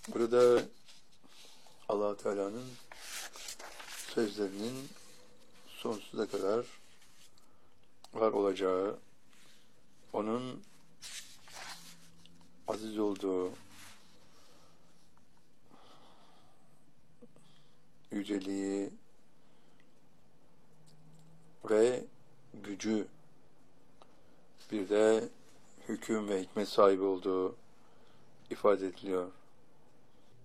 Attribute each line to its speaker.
Speaker 1: Burada Allah Teala'nın sözlerinin sonsuza kadar var olacağı, onun aziz olduğu, yüceliği ve gücü, bir de hüküm ve hikmet sahibi olduğu ifade ediliyor.